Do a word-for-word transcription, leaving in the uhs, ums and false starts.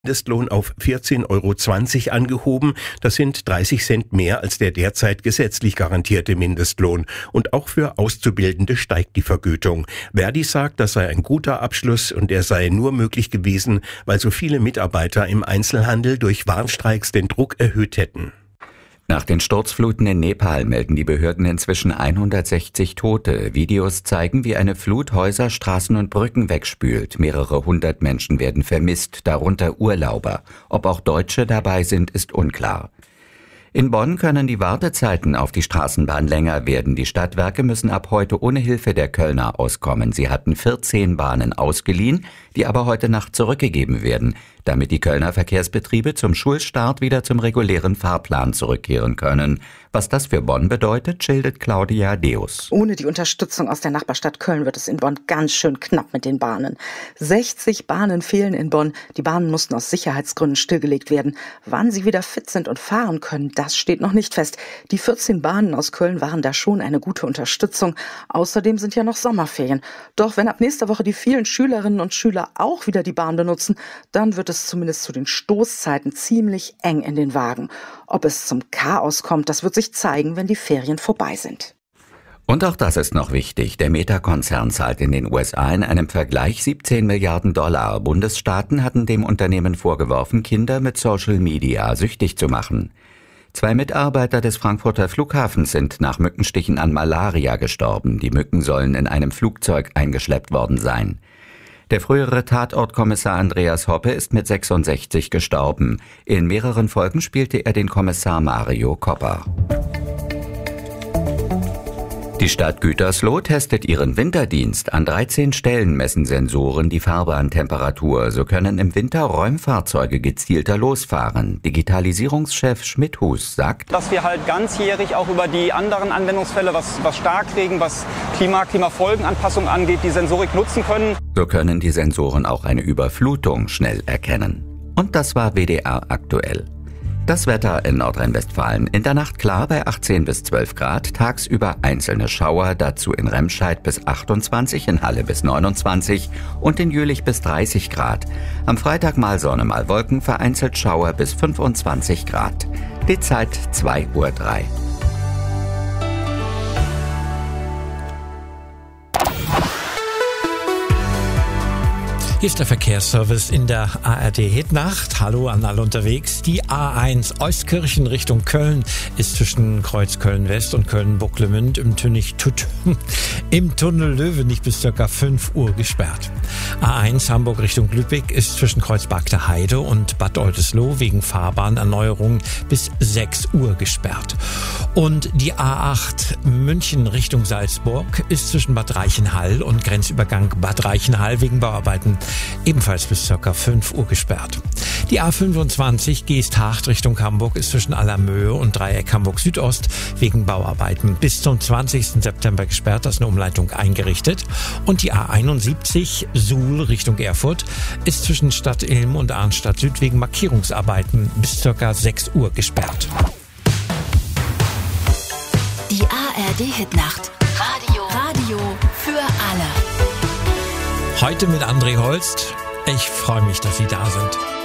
Mindestlohn auf vierzehn Euro zwanzig angehoben. Das sind dreißig Cent mehr als der derzeit gesetzlich garantierte Mindestlohn. Und auch für Auszubildende steigt die Vergütung. Verdi sagt, das sei ein guter Abschluss und er sei nur möglich gewesen, weil so viele Mitarbeiter im Einzelhandel durch Warnstreiks den Druck erhöht hätten. Nach den Sturzfluten in Nepal melden die Behörden inzwischen hundertsechzig Tote. Videos zeigen, wie eine Flut Häuser, Straßen und Brücken wegspült. Mehrere hundert Menschen werden vermisst, darunter Urlauber. Ob auch Deutsche dabei sind, ist unklar. In Bonn können die Wartezeiten auf die Straßenbahn länger werden. Die Stadtwerke müssen ab heute ohne Hilfe der Kölner auskommen. Sie hatten vierzehn Bahnen ausgeliehen, die aber heute Nacht zurückgegeben werden, damit die Kölner Verkehrsbetriebe zum Schulstart wieder zum regulären Fahrplan zurückkehren können. Was das für Bonn bedeutet, schildert Claudia Deus. Ohne die Unterstützung aus der Nachbarstadt Köln wird es in Bonn ganz schön knapp mit den Bahnen. sechzig Bahnen fehlen in Bonn. Die Bahnen mussten aus Sicherheitsgründen stillgelegt werden. Wann sie wieder fit sind und fahren können, das steht noch nicht fest. Die vierzehn Bahnen aus Köln waren da schon eine gute Unterstützung. Außerdem sind ja noch Sommerferien. Doch wenn ab nächster Woche die vielen Schülerinnen und Schüler auch wieder die Bahn benutzen, dann wird es zumindest zu den Stoßzeiten ziemlich eng in den Wagen. Ob es zum Chaos kommt, das wird sich zeigen, wenn die Ferien vorbei sind. Und auch das ist noch wichtig. Der Meta-Konzern zahlt in den U S A in einem Vergleich siebzehn Milliarden Dollar. Bundesstaaten hatten dem Unternehmen vorgeworfen, Kinder mit Social Media süchtig zu machen. Zwei Mitarbeiter des Frankfurter Flughafens sind nach Mückenstichen an Malaria gestorben. Die Mücken sollen in einem Flugzeug eingeschleppt worden sein. Der frühere Tatortkommissar Andreas Hoppe ist mit sechsundsechzig gestorben. In mehreren Folgen spielte er den Kommissar Mario Kopper. Die Stadt Gütersloh testet ihren Winterdienst. An dreizehn Stellen messen Sensoren die Fahrbahntemperatur. So können im Winter Räumfahrzeuge gezielter losfahren. Digitalisierungschef Schmidhus sagt, dass wir halt ganzjährig auch über die anderen Anwendungsfälle, was, was Starkregen, was Klima, Klimafolgenanpassung angeht, die Sensorik nutzen können. So können die Sensoren auch eine Überflutung schnell erkennen. Und das war W D R aktuell. Das Wetter in Nordrhein-Westfalen. In der Nacht klar bei achtzehn bis zwölf Grad, tagsüber einzelne Schauer, dazu in Remscheid bis achtundzwanzig, in Halle bis neunundzwanzig und in Jülich bis dreißig Grad. Am Freitag mal Sonne, mal Wolken, vereinzelt Schauer bis fünfundzwanzig Grad. Die Zeit zwei Uhr drei. Hier ist der Verkehrsservice in der A R D-Hitnacht. Hallo an alle unterwegs. Die A eins Euskirchen Richtung Köln ist zwischen Kreuz Köln-West und Köln-Bucklemünd im, im Tunnel Löwenich bis ca. fünf Uhr gesperrt. A eins Hamburg Richtung Lübeck ist zwischen Kreuz Bagder Heide und Bad Oldesloe wegen Fahrbahnerneuerung bis sechs Uhr gesperrt. Und die A acht München Richtung Salzburg ist zwischen Bad Reichenhall und Grenzübergang Bad Reichenhall wegen Bauarbeiten ebenfalls bis ca. fünf Uhr gesperrt. Die A fünfundzwanzig Geesthacht Richtung Hamburg ist zwischen Allermöhe und Dreieck Hamburg Südost wegen Bauarbeiten bis zum zwanzigsten September gesperrt, das ist eine Umleitung eingerichtet. Und die A einundsiebzig Suhl Richtung Erfurt ist zwischen Stadt Ilm und Arnstadt Süd wegen Markierungsarbeiten bis ca. sechs Uhr gesperrt. Die A R D-Hitnacht. Radio. Radio für alle. Heute mit André Holst. Ich freue mich, dass Sie da sind.